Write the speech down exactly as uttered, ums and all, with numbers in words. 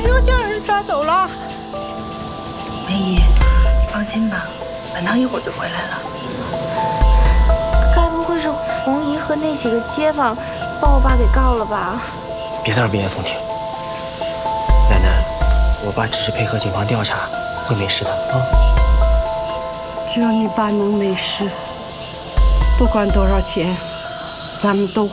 又叫人抓走了。 梅姨，你放心吧，本堂一会儿就回来了。 该不会是红姨和那几个街坊把我爸给告了吧？ 别在这儿危言耸听。奶奶，我爸只是配合警方调查，会没事的啊。 只要你爸能没事，不管多少钱，咱们都